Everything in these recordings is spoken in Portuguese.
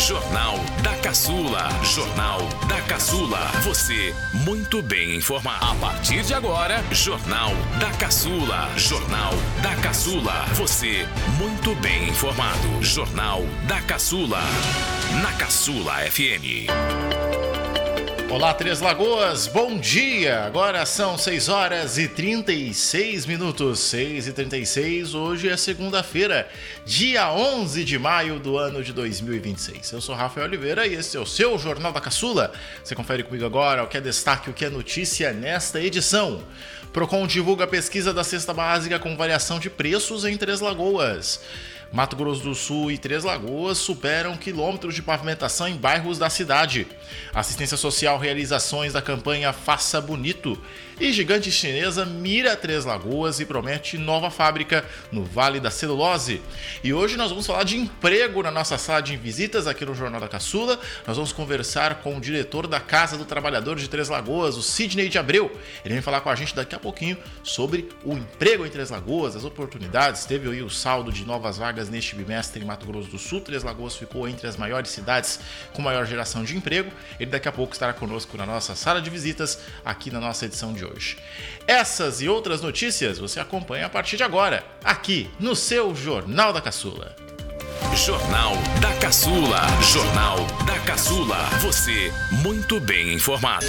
Jornal da Caçula. Jornal da Caçula. Você muito bem informado. A partir de agora, Jornal da Caçula. Jornal da Caçula. Você muito bem informado. Jornal da Caçula. Na Caçula FM. Olá, Três Lagoas, bom dia! Agora são 6 horas e 36 minutos, 6h36, hoje é segunda-feira, dia 11 de maio do ano de 2026. Eu sou Rafael Oliveira e esse é o seu Jornal da Caçula. Você confere comigo agora o que é destaque, o que é notícia nesta edição. Procon divulga a pesquisa da cesta básica com variação de preços em Três Lagoas. Mato Grosso do Sul e Três Lagoas superam quilômetros de pavimentação em bairros da cidade. Assistência Social realiza ações da campanha Faça Bonito. E gigante chinesa mira Três Lagoas e promete nova fábrica no Vale da Celulose. E hoje nós vamos falar de emprego na nossa sala de visitas aqui no Jornal da Caçula. Nós vamos conversar com o diretor da Casa do Trabalhador de Três Lagoas, o Sidney de Abreu. Ele vem falar com a gente daqui a pouquinho sobre o emprego em Três Lagoas, as oportunidades. Teve aí o saldo de novas vagas neste bimestre em Mato Grosso do Sul. Três Lagoas ficou entre as maiores cidades com maior geração de emprego. Ele daqui a pouco estará conosco na nossa sala de visitas aqui na nossa edição de hoje. Essas e outras notícias você acompanha a partir de agora, aqui no seu Jornal da Caçula. Jornal da Caçula. Jornal da Caçula. Você muito bem informado.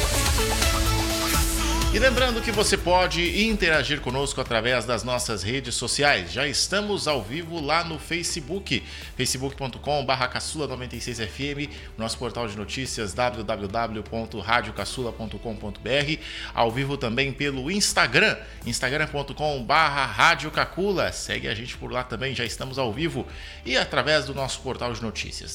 E lembrando que você pode interagir conosco através das nossas redes sociais. Já estamos ao vivo lá no Facebook, facebook.com/caçula96fm, nosso portal de notícias www.radiocaçula.com.br, ao vivo também pelo Instagram, instagram.com/radiocacula. Segue a gente por lá também, já estamos ao vivo, e através do nosso portal de notícias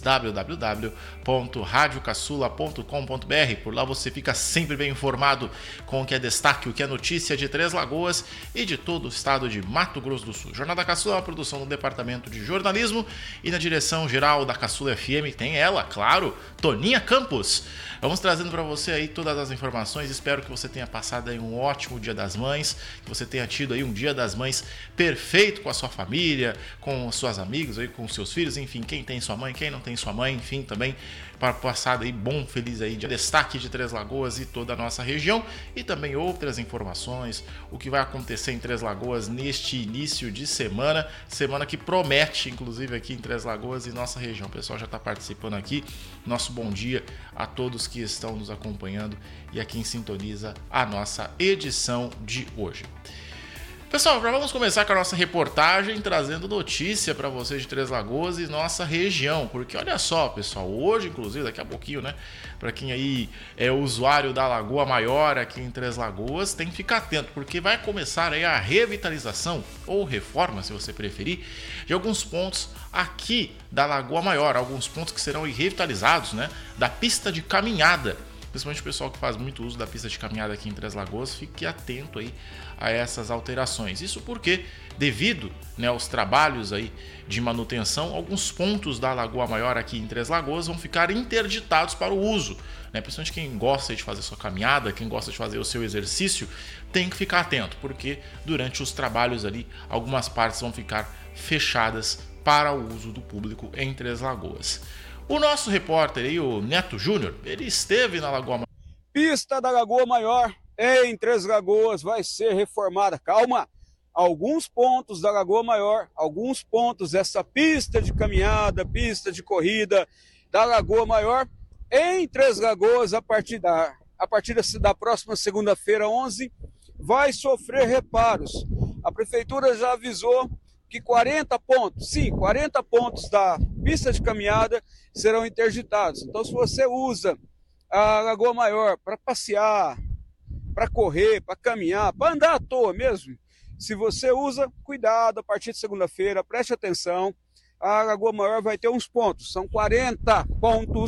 www.radiocaçula.com.br. Por lá você fica sempre bem informado com o que é destaque, o que é notícia de Três Lagoas e de todo o estado de Mato Grosso do Sul. Jornal da Caçula é uma produção do Departamento de Jornalismo e na direção geral da Caçula FM tem ela, claro, Toninha Campos. Vamos trazendo para você aí todas as informações. Espero que você tenha passado aí um ótimo Dia das Mães, que você tenha tido aí um Dia das Mães perfeito com a sua família, com os seus amigos, aí, com os seus filhos, enfim, quem tem sua mãe, quem não tem sua mãe, enfim, também para passar aí bom, feliz aí de destaque de Três Lagoas e toda a nossa região, e também outras informações, o que vai acontecer em Três Lagoas neste início de semana que promete, inclusive aqui em Três Lagoas e nossa região. O pessoal já está participando aqui. Nosso bom dia a todos que estão nos acompanhando e a quem sintoniza a nossa edição de hoje. Pessoal, vamos começar com a nossa reportagem trazendo notícia para vocês de Três Lagoas e nossa região, porque olha só, pessoal, hoje, inclusive, daqui a pouquinho, né, para quem aí é usuário da Lagoa Maior aqui em Três Lagoas, tem que ficar atento, porque vai começar aí a revitalização, ou reforma, se você preferir, de alguns pontos aqui da Lagoa Maior, alguns pontos que serão revitalizados, né, da pista de caminhada. Principalmente o pessoal que faz muito uso da pista de caminhada aqui em Três Lagoas, fique atento aí a essas alterações. Isso porque, devido, né, aos trabalhos aí de manutenção, alguns pontos da Lagoa Maior aqui em Três Lagoas vão ficar interditados para o uso, né? Principalmente quem gosta de fazer sua caminhada, quem gosta de fazer o seu exercício, tem que ficar atento, porque durante os trabalhos ali, algumas partes vão ficar fechadas para o uso do público em Três Lagoas. O nosso repórter aí, o Neto Júnior, ele esteve na Lagoa Maior. Pista da Lagoa Maior em Três Lagoas vai ser reformada. Calma! Alguns pontos da Lagoa Maior, alguns pontos dessa pista de caminhada, pista de corrida da Lagoa Maior em Três Lagoas, a partir da próxima segunda-feira, 11, vai sofrer reparos. A prefeitura já avisou que 40 pontos da pista de caminhada serão interditados. Então, se você usa a Lagoa Maior para passear, para correr, para caminhar, para andar à toa mesmo, se você usa, cuidado, a partir de segunda-feira, preste atenção, a Lagoa Maior vai ter uns pontos, são 40 pontos